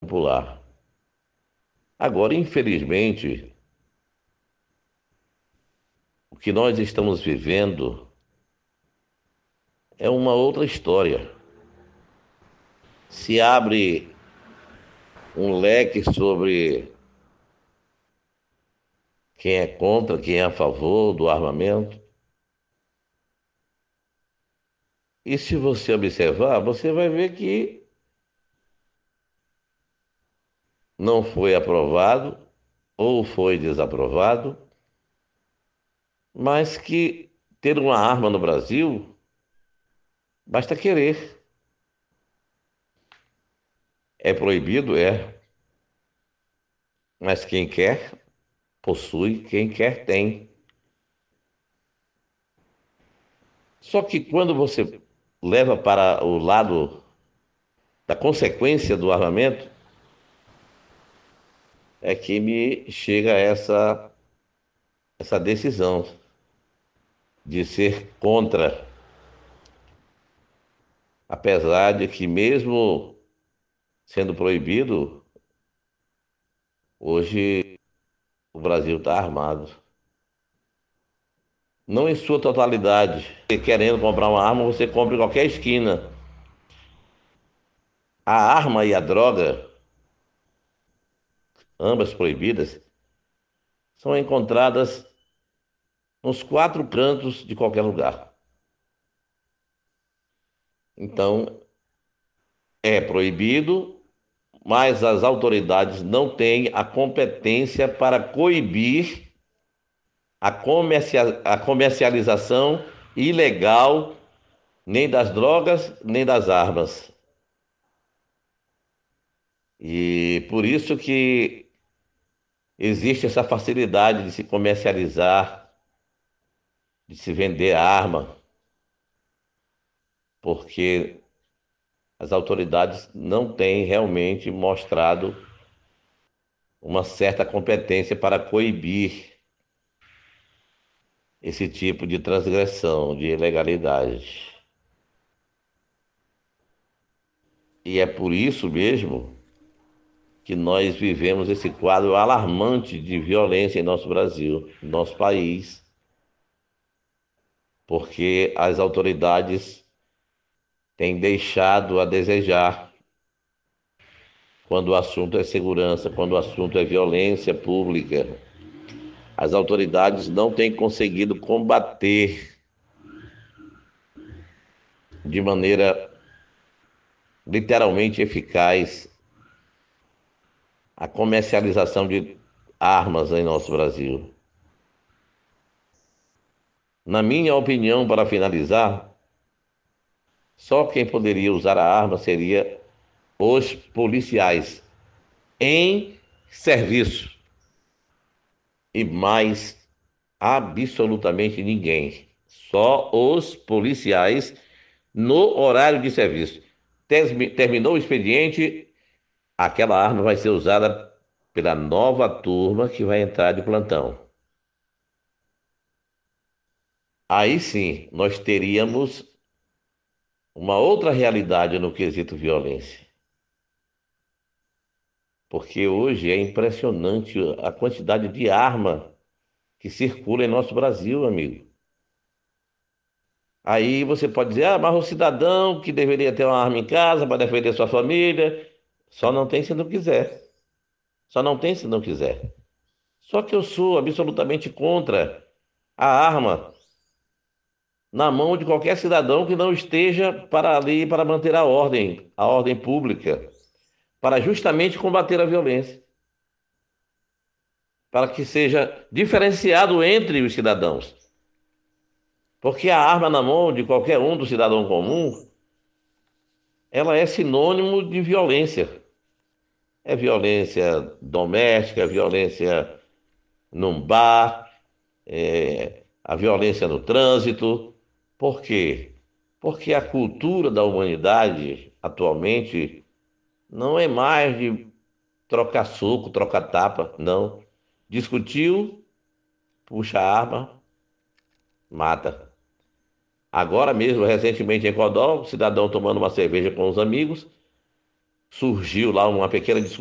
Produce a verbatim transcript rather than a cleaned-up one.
popular. Agora, infelizmente, o que nós estamos vivendo é uma outra história. Se abre um leque sobre quem é contra, quem é a favor do armamento. E se você observar, você vai ver que não foi aprovado ou foi desaprovado, mas que ter uma arma no Brasil basta querer. É proibido? É. Mas quem quer, possui, quem quer, tem. Só que quando você leva para o lado da consequência do armamento, é que me chega essa, essa decisão de ser contra, apesar de que mesmo sendo proibido, hoje o Brasil está armado. Não em sua totalidade. Querendo comprar uma arma, você compra em qualquer esquina. A arma e a droga, ambas proibidas, são encontradas nos quatro cantos de qualquer lugar. Então, é proibido, mas as autoridades não têm a competência para coibir a, comercia- a comercialização ilegal nem das drogas, nem das armas. E por isso que existe essa facilidade de se comercializar, de se vender arma, porque as autoridades não têm realmente mostrado uma certa competência para coibir esse tipo de transgressão, de ilegalidade. E é por isso mesmo que nós vivemos esse quadro alarmante de violência em nosso Brasil, em nosso país, porque as autoridades têm deixado a desejar quando o assunto é segurança, quando o assunto é violência pública. As autoridades não têm conseguido combater de maneira literalmente eficaz a comercialização de armas em nosso Brasil. Na minha opinião, para finalizar, só quem poderia usar a arma seria os policiais em serviço e mais absolutamente ninguém. Só os policiais no horário de serviço. Terminou o expediente, aquela arma vai ser usada pela nova turma que vai entrar de plantão. Aí sim, nós teríamos uma outra realidade no quesito violência. Porque hoje é impressionante a quantidade de arma que circula em nosso Brasil, amigo. Aí você pode dizer, ah, mas o cidadão que deveria ter uma arma em casa para defender sua família, só não tem se não quiser. Só não tem se não quiser. Só que eu sou absolutamente contra a arma na mão de qualquer cidadão que não esteja para ali para manter a ordem, a ordem pública, para justamente combater a violência, para que seja diferenciado entre os cidadãos. Porque a arma na mão de qualquer um do cidadão comum, ela é sinônimo de violência. É violência doméstica, violência num bar, é, a violência no trânsito. Por quê? Porque a cultura da humanidade atualmente não é mais de trocar soco, trocar tapa, não. Discutiu, puxa a arma, mata. Agora mesmo, recentemente em Codó, um cidadão tomando uma cerveja com os amigos, surgiu lá uma pequena discussão.